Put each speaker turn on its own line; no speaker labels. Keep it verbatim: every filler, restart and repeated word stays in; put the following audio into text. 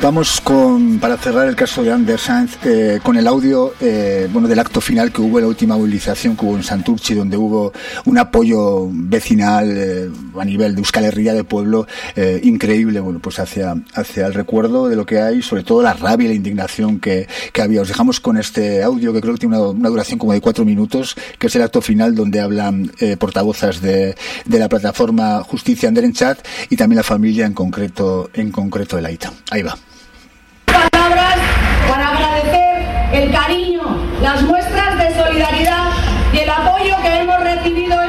Vamos con, para cerrar el caso de Ander Sáenz, eh, con el audio eh, bueno, del acto final que hubo, la última movilización que hubo en Santurtzi, donde hubo un apoyo vecinal eh, a nivel de Euskal Herria, de pueblo, eh, increíble, bueno, pues hacia, hacia el recuerdo de lo que hay, sobre todo la rabia y la indignación que, que había. Os dejamos con este audio que creo que tiene una, una duración como de cuatro minutos, que es el acto final donde hablan eh, portavozas de, de la plataforma Justicia Anderentzat y también la familia en concreto, en concreto el Aita. Ahí va.
Palabras para agradecer el cariño, las muestras de solidaridad y el apoyo que hemos recibido